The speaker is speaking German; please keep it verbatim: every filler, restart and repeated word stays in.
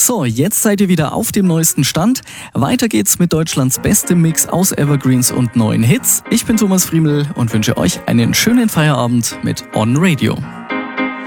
So, jetzt seid ihr wieder auf dem neuesten Stand. Weiter geht's mit Deutschlands bestem Mix aus Evergreens und neuen Hits. Ich bin Thomas Friemel und wünsche euch einen schönen Feierabend mit On Radio.